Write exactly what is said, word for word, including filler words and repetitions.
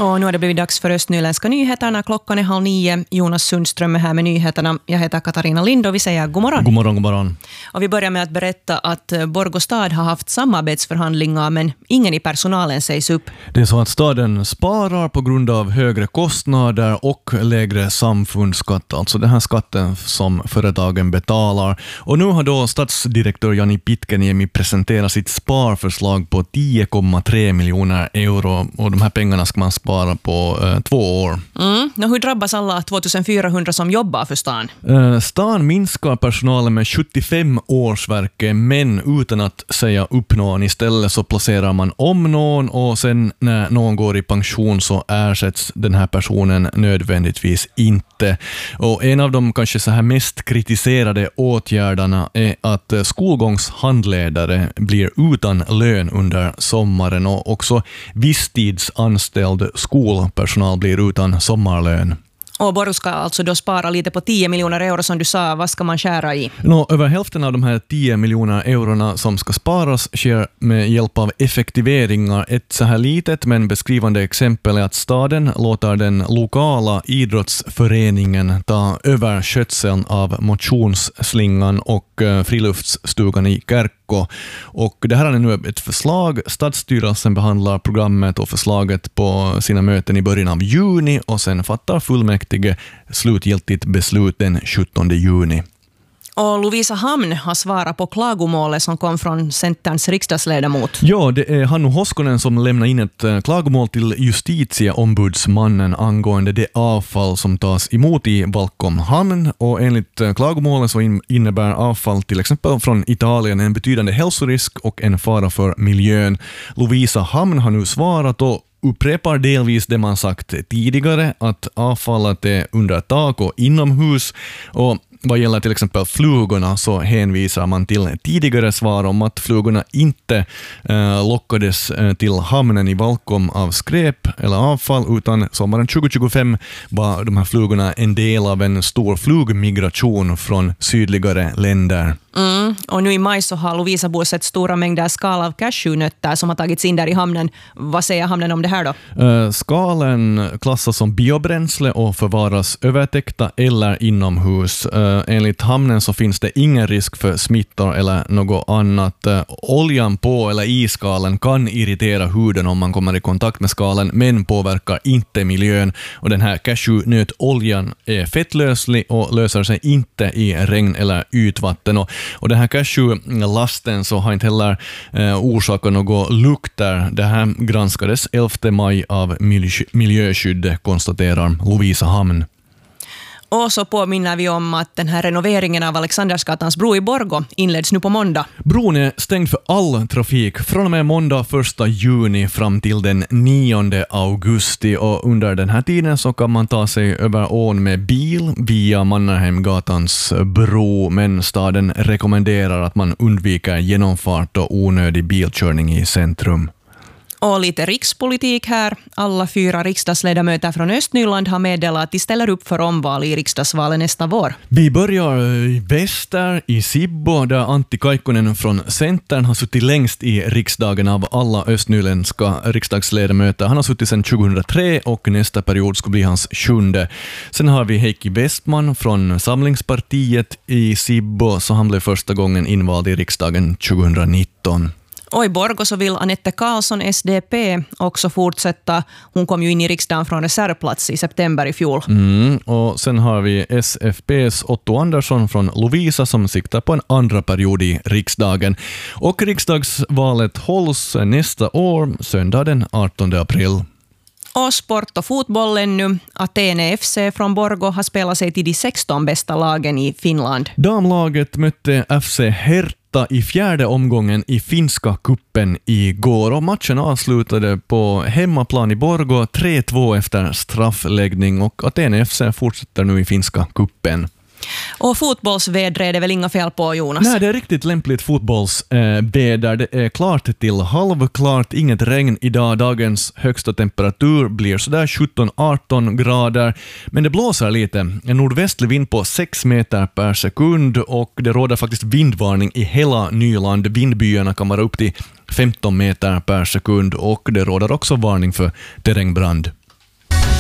Och nu har det blivit dags för Östnyländska nyheterna. Klockan är halv nio. Jonas Sundström är här med nyheterna. Jag heter Katarina Lind och vi säger god morgon. God morgon, god morgon. Och vi börjar med att berätta att Borgå stad har haft samarbetsförhandlingar men ingen i personalen sägs upp. Det är så att staden sparar på grund av högre kostnader och lägre samfundsskatt, alltså den här skatten som företagen betalar. Och nu har då stadsdirektör Jani Pitkaniemi presenterat sitt sparförslag på tio komma tre miljoner euro och de här pengarna ska man spara på eh, två år. Mm. Och hur drabbas alla tjugofyrahundra som jobbar för stan? Eh, stan minskar personalen med sjuttiofem årsverke men utan att säga upp någon. Istället så placerar man om någon och sen när någon går i pension så ersätts den här personen nödvändigtvis inte. Och en av de kanske så här mest kritiserade åtgärderna är att skolgångshandledare blir utan lön under sommaren och också visstidsanställd skolpersonal blir utan sommarlön. Och Borgå ska alltså då spara lite på tio miljoner euro som du sa. Vad ska man skära i? Nå, över hälften av de här tio miljoner eurona som ska sparas sker med hjälp av effektiveringar. Ett så här litet men beskrivande exempel är att staden låter den lokala idrottsföreningen ta över skötseln av motionsslingan och eh, friluftsstugan i Kärkko. Och det här är nu ett förslag. Stadsstyrelsen behandlar programmet och förslaget på sina möten i början av juni och sen fattar fullmäktige slutgiltigt beslut den sjuttonde juni. Och Lovisa Hamn har svarat på klagomålet som kom från Centerns riksdagsledamot. Ja, det är Hannu Hoskonen som lämnar in ett klagomål till justitieombudsmannen angående det avfall som tas emot i Valkom hamn. Och enligt klagomålet så innebär avfall till exempel från Italien en betydande hälsorisk och en fara för miljön. Lovisa Hamn har nu svarat och upprepar delvis det man sagt tidigare, att avfallet är under tak och inomhus. Och vad gäller till exempel flugorna så hänvisar man till tidigare svar om att flugorna inte eh, lockades eh, till hamnen i Valkom av skräp eller avfall, utan sommaren tjugo tjugofem var de här flugorna en del av en stor flugmigration från sydligare länder. Mm. Och nu i maj så har Lovisa sett stora mängder skal av cashewnötter som har tagits in där i hamnen. Vad säger hamnen om det här då? Uh, skalen klassas som biobränsle och förvaras övertäckta eller inomhus. Uh, enligt hamnen så finns det ingen risk för smittor eller något annat. Uh, oljan på eller i skalen kan irritera huden om man kommer i kontakt med skalen men påverkar inte miljön. Och den här cashewnötoljan är fettlöslig och löser sig inte i regn eller ytvatten. Och Och den här cashewlasten så har inte heller eh, orsakat något lukter. Det här granskades elfte maj av miljö- miljöskydd, konstaterar Lovisa Hamn. Och så påminner vi om att den här renoveringen av Alexandersgatans bro i Borgå inleds nu på måndag. Bron är stängd för all trafik från och med måndag första juni fram till den nionde augusti. Och under den här tiden så kan man ta sig över ån med bil via Mannerheimgatans bro, men staden rekommenderar att man undviker genomfart och onödig bilkörning i centrum. Och lite rikspolitik här. Alla fyra riksdagsledamöter från Östnyland har meddelat att de ställer upp för omval i riksdagsvalet nästa vår. Vi börjar i väster i Sibbo där Antti Kaikkonen från Centern har suttit längst i riksdagen av alla östnyländska riksdagsledamöter. Han har suttit sedan tjugohundratre och nästa period ska bli hans sjunde. Sen har vi Heikki Westman från Samlingspartiet i Sibbo, så han blev första gången invald i riksdagen tjugohundranitton. Och i Borgå så vill Anette Karlsson, S D P, också fortsätta. Hon kom ju in i riksdagen från reservplats i september i fjol. Mm, och sen har vi S F P:s Otto Andersson från Lovisa som siktar på en andra period i riksdagen. Och riksdagsvalet hålls nästa år, söndag den artonde april. Och sport och fotboll ännu. Athene F C från Borgå har spelat sig till de sexton bästa lagen i Finland. Damlaget mötte F C Hertha i fjärde omgången i finska kuppen igår och matchen avslutade på hemmaplan i Borgå tre två efter straffläggning och Athene F C fortsätter nu i finska kuppen. Och fotbollsvädret är det väl inga fel på, Jonas? Nej, det är riktigt lämpligt fotbollsväder. Det är klart till halvklart, inget regn idag. Dagens högsta temperatur blir sådär sjutton arton grader. Men det blåser lite. En nordvästlig vind på sex meter per sekund och det råder faktiskt vindvarning i hela Nyland. Vindbyarna kan vara upp till femton meter per sekund och det råder också varning för terrängbrand.